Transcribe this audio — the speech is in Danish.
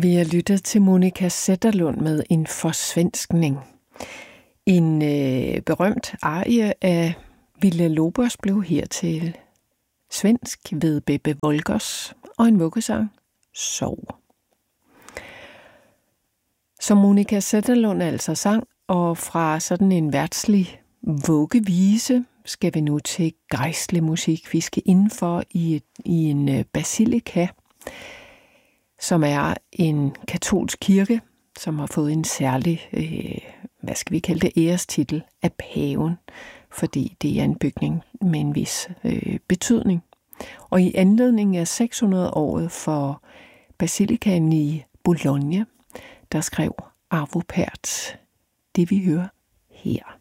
Vi har lyttet til Monica Zetterlund med en forsvenskning. En berømt arie af Villa-Lobos blev her til svensk ved Bebbe Wolgers og en vuggesang, Sov. Som Monica Zetterlund altså sang, og fra sådan en værtslig vuggevise, skal vi nu til gejstlig musik. Vi skal indenfor i en basilika, som er en katolsk kirke, som har fået en særlig, hvad skal vi kalde det, ærestitel af paven, fordi det er en bygning med en vis betydning. Og i anledning af 600-året for basilikaen i Bologna, der skrev Arvo Pärt det, vi hører her.